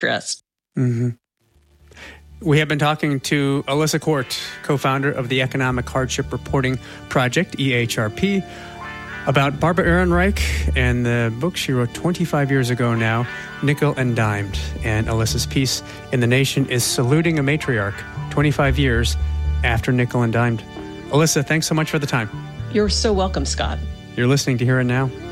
dressed. Mm-hmm. We have been talking to Alyssa Quart, co-founder of the Economic Hardship Reporting Project, EHRP, about Barbara Ehrenreich and the book she wrote 25 years ago now, Nickel and Dimed. And Alyssa's piece in The Nation is Saluting a Matriarch, 25 years after Nickel and Dimed. Alyssa, thanks so much for the time. You're so welcome, Scott. You're listening to Here and Now.